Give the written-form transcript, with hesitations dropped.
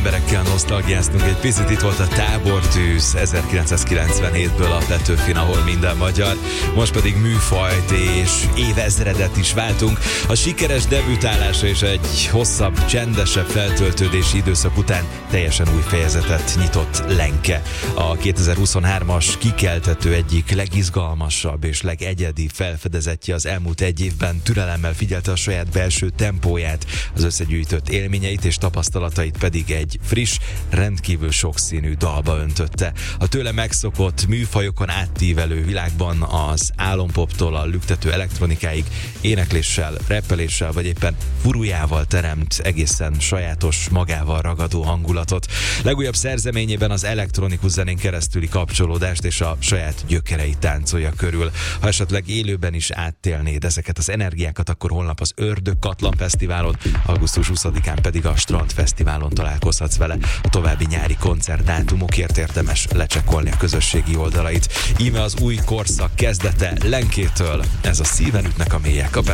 emberekkel nosztalgiáztunk egy picit. Itt volt a Tábortűz 1997-ből a Petőfin, ahol minden magyar. Most pedig műfajt és évezredet is váltunk. A sikeres debütálása és egy hosszabb, csendesebb feltöltődési időszak után teljesen új fejezetet nyitott Lenke. A 2023-as kikeltető egyik legizgalmasabb és legegyedi felfedezetje az elmúlt egy évben türelemmel figyelte a saját belső tempóját, az összegyűjtött élményeit és tapasztalatait pedig egy friss, rendkívül sokszínű dalba öntötte. A tőle megszokott műfajokon áttívelő világban az álompoptól a lüktető elektronikáig énekléssel, rappeléssel vagy éppen furujával teremt egészen sajátos, magával ragadó hangulatot. Legújabb szerzeményében az elektronikus zenén keresztüli kapcsolódást és a saját gyökereit táncolja körül. Ha esetleg élőben is áttélnéd ezeket az energiákat, akkor holnap az Ördög Katlan Fesztiválon, augusztus 20-án pedig a Strand Fesztiválon találkozhatsz vele. A további nyári koncertdátumokért érdemes lecsekkolni a közösségi oldalait. Íme az új korszak kezdete Lenkétől. Ez a Szíven ütnek a mélyek.